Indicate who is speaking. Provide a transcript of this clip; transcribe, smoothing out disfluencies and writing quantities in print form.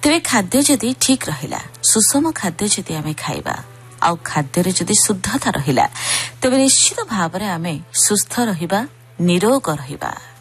Speaker 1: ତେବେ ଖାଦ୍ୟ ଯଦି ଠିକ୍ ରହିଲା, ସୁଷମ ଖାଦ୍ୟ ଯଦି ଆମେ ଖାଇବା ଆଉ ଖାଦ୍ୟରେ ଯଦି ଶୁଦ୍ଧତା ରହିଲା, ତେବେ ନିଶ୍ଚିତ ଭାବରେ ଆମେ ସୁସ୍ଥ ରହିବା, ନିରୋଗ ରହିବା।